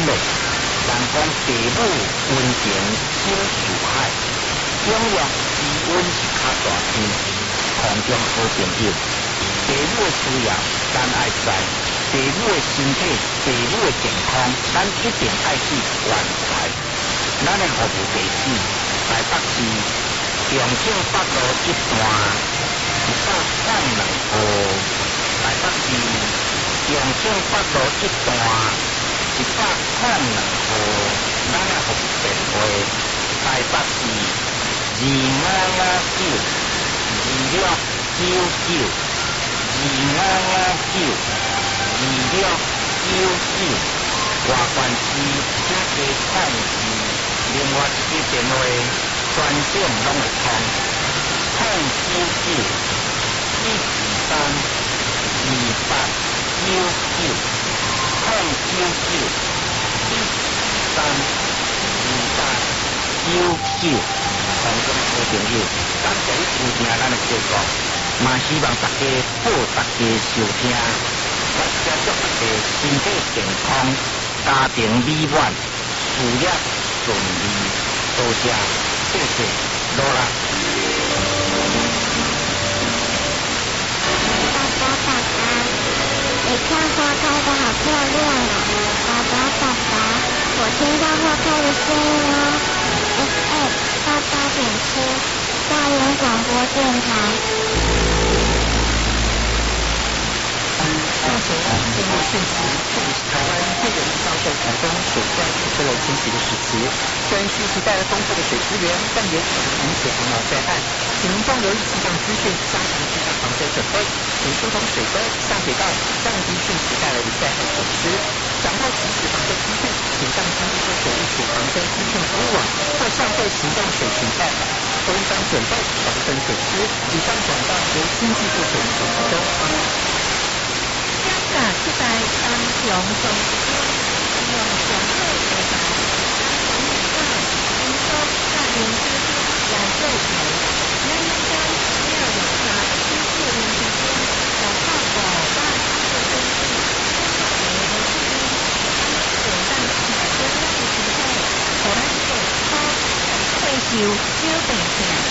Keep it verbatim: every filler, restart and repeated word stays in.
嘞，人讲父母温情深似海，永远滋温是较大天，空中好朋友。父母的需要咱爱知，父母的身体、父母的健康，咱一定爱去关怀。咱的服务地址，台北市中正北路一段一百零两号，台北市中正北路一段一百零两号，咱的服务电话，台北市二五五九二六九九二五五九二六九九，外关市请加控制。另外一支电话，全省拢会通，控九九一二三二八九九，控九九一二三二八九九，空中好朋友，感谢你收听咱的节目，嘛希望大家报大家收听，我也祝大家身体健康，家庭美满，事业顺利，多谢，谢谢，罗拉。 爸爸，爸爸，你看花开的好漂亮啊！爸爸，爸爸，我听到花开的声音哦。F M 八八点七，大人广播电台。 目前进入汛期，这里是台湾最容易遭受台风、水灾、土石流侵袭的时期。虽然需期带来丰富的水资源，但也可能引起洪涝灾害。请民众留意气象资讯，加强气象防灾准备，请疏通水沟、下水道，降低汛期带来的灾害损失。掌握及时防灾资讯，请上经济部水利署防灾资讯官网或上会行动水情代码，都应当准备防身损失。以上广告由经济部水利署提供。 香港七代当强中。